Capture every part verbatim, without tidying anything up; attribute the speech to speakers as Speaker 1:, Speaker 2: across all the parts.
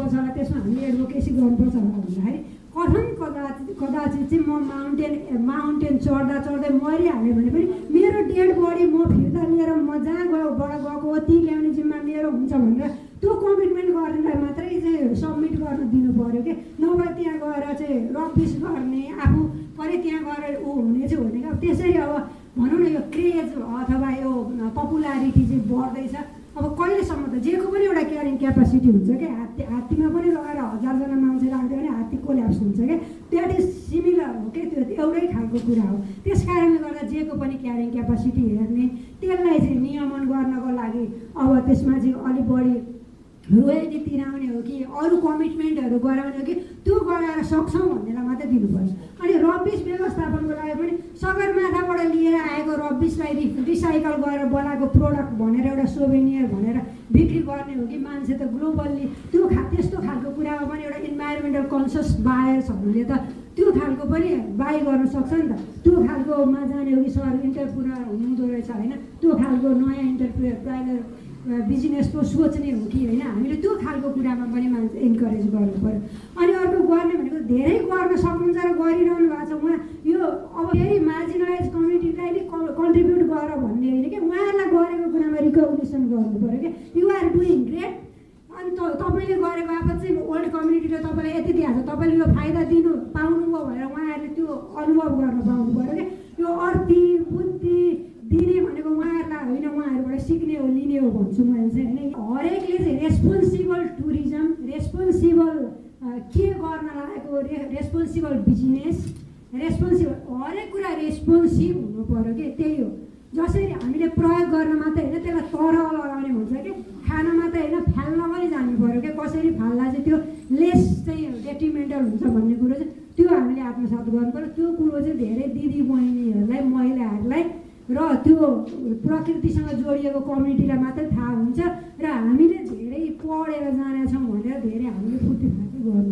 Speaker 1: गर्नुपर्छ होला, त्यसमा हामीले एडभोकेसी गर्नुपर्छ होला भन्दाखेरि कथम कदाचित कदाचित चाहिँ म माउन्टेन माउन्टेन चढ्दा चढ्दै मरिहाल्यो भने पनि मेरो डेड बडी म फिर्ता लिएर म जहाँ गयोबाट गएको हो ती ल्याउने जिम्मा मेरो हुन्छ भनेर त्यो कमिटमेन्ट गर्नेलाई मात्रै चाहिँ सब्मिट गर्न दिनु पऱ्यो कि, नभए त्यहाँ गएर चाहिँ रबिस गर्ने आफू परे त्यहाँ गएर ऊ हुने चाहिँ होइन क्या। त्यसरी अब भनौँ न यो क्रेज अथवा यो पपुलारिटी चाहिँ बढ्दैछ। अब कहिलेसम्म त जेको पनि एउटा क्यारिङ क्यापासिटी हुन्छ क्या, हात्ती हात्तीमा पनि लगाएर हजारजना मान्छे राख्यो भने हात्ती कोल्याप्स हुन्छ क्या, द्याट इज सिमिलर हो क्या, त्यो एउटै खालको कुरा हो। त्यस कारणले गर्दा जेको पनि क्यारिङ क्यापासिटी हेर्ने, त्यसलाई चाहिँ नियमन गर्नको लागि अब त्यसमा चाहिँ अलिक बढी रोयल्टी तिराउने हो कि अरू कमिटमेन्टहरू गराउने हो कि त्यो गराएर सक्छौँ भन्नेलाई मात्रै दिनुपर्छ। अनि रबिस व्यवस्थापनको लागि पनि सगरमाथाबाट लिएर आएको रबिसलाई रि रिसाइकल गरेर बनाएको प्रोडक्ट भनेर एउटा सोभेनियर भनेर बिक्री गर्ने हो कि मान्छे त ग्लोबल्ली त्यो खा त्यस्तो खालको कुरामा पनि एउटा इन्भाइरोमेन्टल कन्सियस बायर्सहरूले त त्यो खालको पनि बाई गर्न सक्छ नि त। त्यो खालकोमा जाने हो कि सर इन्टरप्रेनर हुनुहुँदो रहेछ होइन, त्यो खालको नयाँ इन्टरप्रेनर बिजनेसको सोच्ने हो कि होइन, हामीले त्यो खालको कुरामा पनि मान्छे इन्करेज गर्नु पऱ्यो। अनि अर्को गर्ने भनेको धेरै गर्न सक्नुहुन्छ र गरिरहनु भएको छ उहाँ, यो अब फेरि मार्जिनलाइज कम्युनिटीलाई नै कन्ट्रिब्युट गर भन्ने होइन कि, उहाँहरूलाई गरेको कुरामा रिकग्निसन गर्नु पऱ्यो कि यु आर डुइङ ग्रेट। अनि त तपाईँले गरेको बापत चाहिँ ओल्ड कम्युनिटीले तपाईँलाई यति दिइहाल्छ, तपाईँले यो फाइदा दिनु पाउनुभयो भनेर उहाँहरूले त्यो अनुभव गर्न पाउनु पऱ्यो क्या। यो अर्थी बुद्धि दिने भनेको उहाँहरूलाई होइन, उहाँहरूबाट सिक्ने हो लिने हो भन्छु मैले चाहिँ होइन। हरेकले चाहिँ रेस्पोन्सिबल टुरिज्म, रेस्पोन्सिबल के गर्न लागेको रे रेस्पोन्सिबल बिजनेस, रेस्पोन्सिबल हरेक कुरा रेस्पोन्सिभ हुनु पऱ्यो कि, त्यही हो। जसरी हामीले प्रयोग गर्न मात्रै होइन त्यसलाई तरह लगाउने हुन्छ कि, खान मात्रै होइन फाल्न पनि जानु पऱ्यो क्या, कसरी फाल्दा चाहिँ त्यो लेस चाहिँ डेट्रिमेन्टल हुन्छ भन्ने कुरो चाहिँ त्यो हामीले आत्मसात गर्नु पऱ्यो। त्यो कुरो चाहिँ धेरै दिदी बहिनीहरूलाई महिलाहरूलाई र त्यो प्रकृतिसँग जोडिएको कम्युनिटीलाई मात्रै थाहा हुन्छ र हामीले धेरै पढेर जानेछौँ भनेर धेरै हामीले फुर्तीफार्ती गर्नु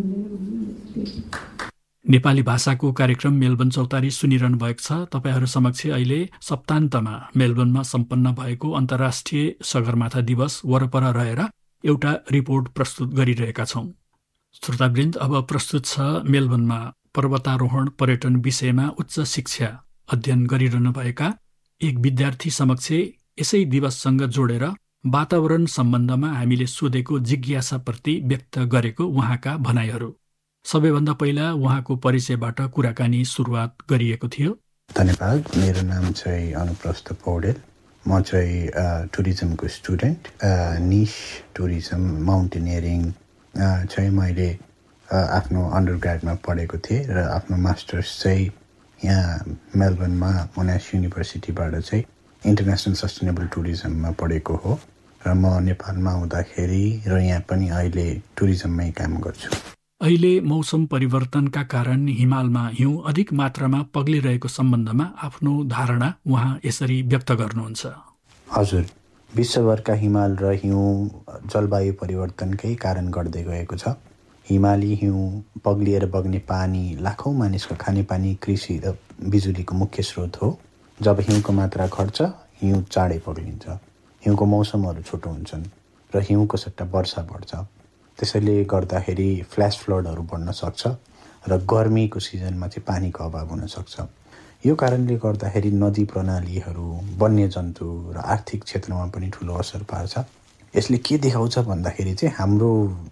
Speaker 1: हुँदैन।
Speaker 2: नेपाली भाषाको कार्यक्रम मेलबर्न चौतारी सुनिरहनु भएको छ। तपाईहरू समक्ष अहिले सप्तान्तमा मेलबर्नमा सम्पन्न भएको अन्तर्राष्ट्रिय सगरमाथा दिवस वरपर रहेर एउटा रिपोर्ट प्रस्तुत गरिरहेका छौँ। श्रोतावृन्द, अब प्रस्तुत छ मेलबर्नमा पर्वतारोहण पर्यटन विषयमा उच्च शिक्षा अध्ययन गरिरहनुभएका एक विद्यार्थी समक्ष यसै दिवससँग जोडेर वातावरण सम्बन्धमा हामीले सोधेको जिज्ञासाप्रति व्यक्त गरेको उहाँका भनाइहरू। सबैभन्दा पहिला उहाँको परिचयबाट कुराकानी सुरुवात गरिएको थियो।
Speaker 3: धन्यवाद। मेरो नाम चाहिँ अनुप्रस्थ पौडेल। म चाहिँ टुरिज्मको स्टुडेन्ट, निश टुरिज्म माउन्टेनियरिङ चाहिँ मैले आफ्नो अन्डर ग्रेडमा पढेको थिएँ र आफ्नो मास्टर्स चाहिँ यहाँ मेलबर्नमा मोनास युनिभर्सिटीबाट चाहिँ इन्टरनेसनल सस्टेनेबल टुरिज्ममा पढेको हो र म नेपालमा आउँदाखेरि र यहाँ पनि अहिले टुरिज्ममै काम गर्छु।
Speaker 2: अहिले मौसम परिवर्तनका कारण हिमालमा हिउँ अधिक मात्रामा पग्लिरहेको सम्बन्धमा आफ्नो धारणा उहाँ यसरी व्यक्त गर्नुहुन्छ।
Speaker 3: हजुर, विश्वभरका हिमाल र हिउँ जलवायु परिवर्तनकै कारण गर्दै गएको छ। हिमाली हिउँ पग्लिएर बग्ने पानी लाखौँ मानिसको खानेपानी, कृषि र बिजुलीको मुख्य स्रोत हो। जब हिउँको मात्रा घट्छ, हिउँ चाँडै पग्लिन्छ, हिउँको मौसमहरू छोटो हुन्छन् र हिउँको सट्टा वर्षा बढ्छ। त्यसैले गर्दाखेरि फ्ल्यास फ्लडहरू बढ्न सक्छ र गर्मीको सिजनमा चाहिँ पानीको अभाव हुन सक्छ। यो कारणले गर्दाखेरि नदी प्रणालीहरू, वन्यजन्तु र आर्थिक क्षेत्रमा पनि ठुलो असर पार्छ। यसले के देखाउँछ भन्दाखेरि चाहिँ हाम्रो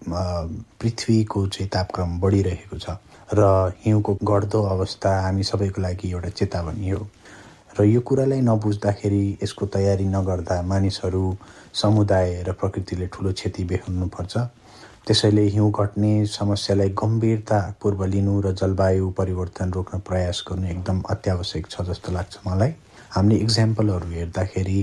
Speaker 3: पृथ्वीको चाहिँ तापक्रम बढिरहेको छ र हिउँको घट्दो अवस्था हामी सबैको लागि एउटा चेतावनी हो। र यो कुरालाई नबुझ्दाखेरि, यसको तयारी नगर्दा मानिसहरू, समुदाय र प्रकृतिले ठुलो क्षति बेहोर्नुपर्छ। त्यसैले हिउँ घट्ने समस्यालाई गम्भीरतापूर्व लिनु र जलवायु परिवर्तन रोक्न प्रयास गर्नु एकदम अत्यावश्यक छ जस्तो लाग्छ मलाई। हामीले इक्जाम्पलहरू हेर्दाखेरि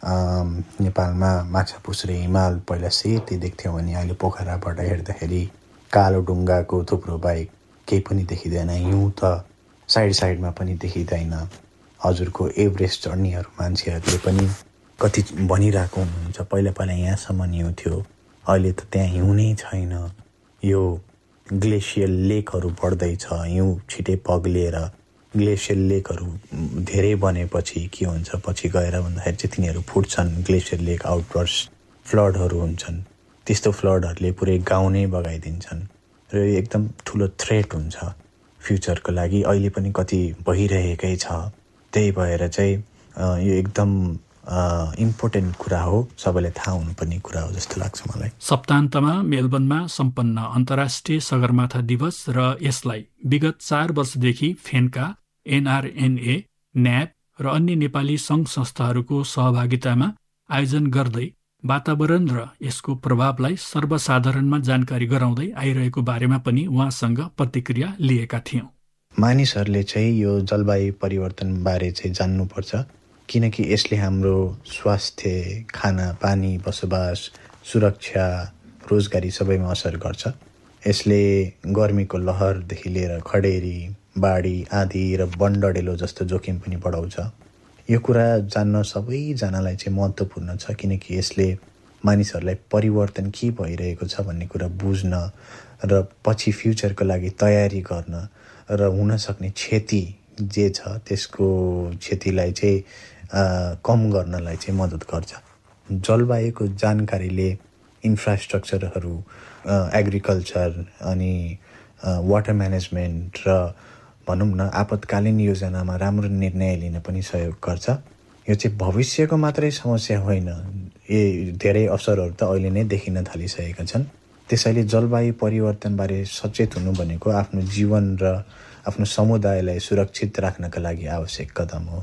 Speaker 3: नेपालमा माछा पुछ्रे हिमाल पहिला सेतै देख्थ्यौँ भने अहिले पोखराबाट हेर्दाखेरि कालो ढुङ्गाको थुप्रो बाहेक केही पनि देखिँदैन। हिउँ त साइड साइडमा पनि देखिँदैन। हजुरको एभरेस्ट चढ्नेहरू मान्छेहरूले पनि कति भनिरहेको हुनुहुन्छ, पहिला पहिला यहाँसम्म हिउँ थियो, अहिले त त्यहाँ हिउँ नै छैन, यो ग्लेसियल लेकहरू बढ्दैछ, हिउँ छिटै पग्लिएर ग्लेसियल लेकहरू धेरै बनेपछि के हुन्छ, पछि गएर भन्दाखेरि चाहिँ तिनीहरू फुट्छन्, ग्लेसियल लेक आउटबर्स्ट, फ्लडहरू हुन्छन्। त्यस्तो फ्लडहरूले पुरै गाउँ नै बगाइदिन्छन् र यो एकदम ठुलो थ्रेट हुन्छ फ्युचरको लागि। अहिले पनि कति भइरहेकै छ। त्यही भएर चाहिँ यो एकदम इम्पोर्टेन्ट कुरा हो, सबैलाई थाहा हुनुपर्ने कुरा हो जस्तो लाग्छ मलाई।
Speaker 2: सप्ताहन्तमा मेलबर्नमा सम्पन्न अन्तर्राष्ट्रिय सगरमाथा दिवस र यसलाई विगत चार वर्षदेखि फेन्का, एनआरएनए, न्याप र अन्य नेपाली सङ्घ संस्थाहरूको सहभागितामा आयोजन गर्दै वातावरण र यसको प्रभावलाई सर्वसाधारणमा जानकारी गराउँदै आइरहेको बारेमा पनि उहाँसँग प्रतिक्रिया लिएका थियौँ।
Speaker 3: मानिसहरूले चाहिँ यो जलवायु परिवर्तनबारे चाहिँ जान्नुपर्छ, किनकि यसले हाम्रो स्वास्थ्य, खाना पानी, बसोबास, सुरक्षा, रोजगारी सबैमा असर गर्छ। यसले गर्मीको लहरदेखि लिएर खडेरी, बाढी आदि र वनडढेलो जस्तो जोखिम पनि बढाउँछ। यो कुरा जान्न सबैजनालाई चाहिँ महत्त्वपूर्ण छ, किनकि यसले मानिसहरूलाई परिवर्तन के भइरहेको छ भन्ने कुरा बुझ्न र पछि फ्युचरको लागि तयारी गर्न र हुनसक्ने क्षति जे छ त्यसको क्षतिलाई चाहिँ कम गर्नलाई चाहिँ मद्दत गर्छ। जलवायुको जानकारीले इन्फ्रास्ट्रक्चरहरू, एग्रिकल्चर अनि वाटर म्यानेजमेन्ट र भनौँ न आपतकालीन योजनामा राम्रो निर्णय लिन पनि सहयोग गर्छ। यो चाहिँ भविष्यको मात्रै समस्या होइन, यी धेरै असरहरू त अहिले नै देखिन थालिसकेका छन्। त्यसैले जलवायु परिवर्तनबारे सचेत हुनु भनेको आफ्नो जीवन र आफ्नो समुदायलाई सुरक्षित राख्नका लागि आवश्यक कदम हो।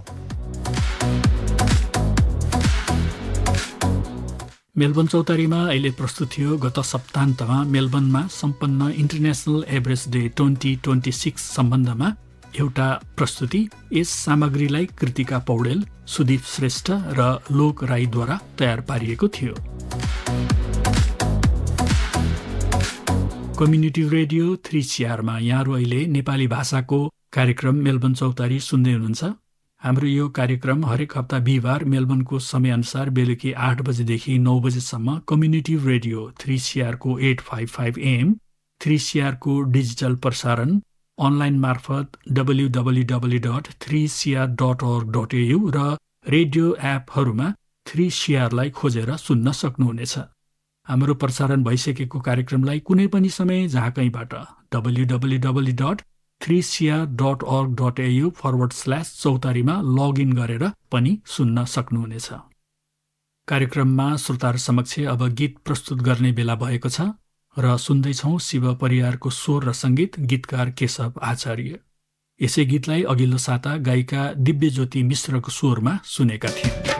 Speaker 2: मेलबर्न चौतारीमा अहिले प्रस्तुत थियो गत सप्ताहन्तमा मेलबर्नमा सम्पन्न international average day twenty twenty six सम्बन्धमा एउटा प्रस्तुति। यस सामग्रीलाई कृतिका पौडेल, सुदीप श्रेष्ठ र लोक राईद्वारा तयार पारिएको थियो। कम्युनिटी रेडियो थ्री सिआरमा यहाँहरू अहिले नेपाली भाषाको कार्यक्रम मेलबर्न चौतारी सुन्दै हुनुहुन्छ। हाम्रो यो कार्यक्रम हरेक हप्ता बिहिबार मेलबर्नको समयअनुसार बेलुकी आठ बजेदेखि नौ बजेसम्म community radio three सिआरको at five five a.m., three सिआरको digital प्रसारण, अनलाइन मार्फत W W W dot three CR dot org dot AU र रेडियो एपहरूमा थ्री सिआरलाई खोजेर सुन्न सक्नुहुनेछ। हाम्रो प्रसारण भइसकेको कार्यक्रमलाई कुनै पनि समय जहाँ कहीँबाट W W W dot three CR dot org dot AU forward slash चौतारीमा लगइन गरेर पनि सुन्न सक्नुहुनेछ। कार्यक्रममा श्रोताहरू समक्ष अब गीत प्रस्तुत गर्ने बेला भएको छ र सुन्दैछौँ शिव परियारको स्वर र सङ्गीत, गीतकार केशव आचार्य। यसै गीतलाई अघिल्लो साता गायिका दिव्यज्योति मिश्रको स्वरमा सुनेका थियौँ।